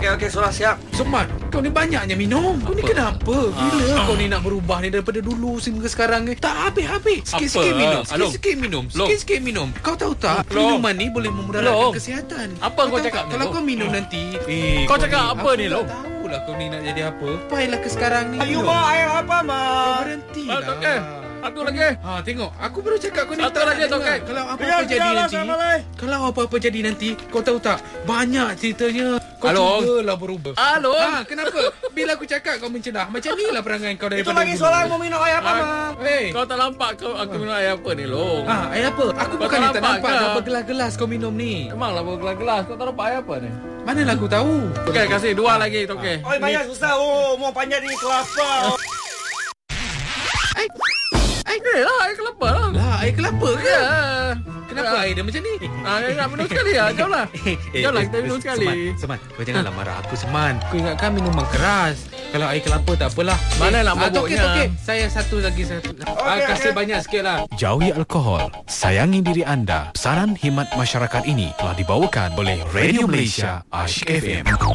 Okey, Surah siap. Semat, kau ni banyaknya minum. Kau ni kenapa? Bila kau ni nak berubah ni daripada dulu sehingga sekarang ni? Tak habis-habis. Sikit-sikit minum. Sikit-sikit minum. Sikit-sikit minum. Kau tahu tak? Minuman ni boleh memudaratkan kesihatan. Apa kau cakap ni? Kalau kau minum nanti, kau cakap apa ni, Long? Tahulah kau ni nak jadi apa. Payahlah ke sekarang ni. Ayo, mak. Air apa, Kau mak? berhenti Ah, lah. Toke. Satu lagi. Tengok. Aku baru cakap kau ni Satu tak lagi, nak dengar. Toke. Kalau apa-apa jadi nanti. Kalau apa-apa jadi nanti, kau tahu tak? Banyak ceritanya. Kau cubalah berubah. Halo. Kenapa? Bila aku cakap kau mencedah. Macam ni lah perangai kau Itu daripada lagi dulu. soalan mau minum air apa, mak? Kau tak nampak aku minum air apa ni, Long? Air apa? Aku Kau bukan tak ni tak nampak nampak ke? dah bergelas-gelas kau minum ni. Memanglah bergelas-gelas. Kau tak nampak air apa ni? Manalah aku tahu. Okey, kasih dua lagi, Toke. Oh, banyak susah. Mau panjat ni kelapa. Air kelapa lah. Lah, air kelapa ke? Ya. Kenapa air dia macam ni? Nak minum sekali lah. Jomlah. Jomlah kita minum sekali. Seman, kau janganlah marah aku, Seman. Kau ingatkan minuman keras. Kalau air kelapa tak apalah. Mana nak mabuknya? Okey. Saya satu lagi. Kasih banyak sikit lah. Jauhi alkohol, sayangi diri anda. Pesanan khidmat masyarakat ini telah dibawakan oleh Radio Malaysia Asyik FM.